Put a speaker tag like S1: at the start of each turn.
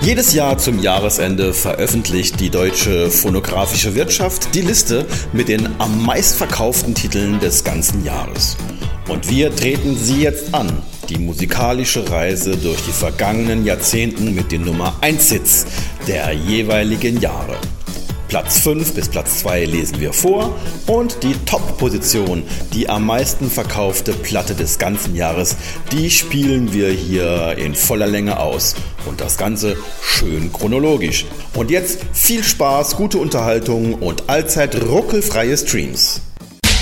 S1: Jedes Jahr zum Jahresende veröffentlicht die Deutsche Phonographische Wirtschaft die Liste mit den am meistverkauften Titeln des ganzen Jahres. Und wir treten sie jetzt an. Die musikalische Reise durch die vergangenen Jahrzehnten mit den Nummer 1 Hits der jeweiligen Jahre. Platz 5 bis Platz 2 lesen wir vor und die Top-Position, die am meisten verkaufte Platte des ganzen Jahres, die spielen wir hier in voller Länge aus. Und das Ganze schön chronologisch. Und jetzt viel Spaß, gute Unterhaltung und allzeit ruckelfreie Streams.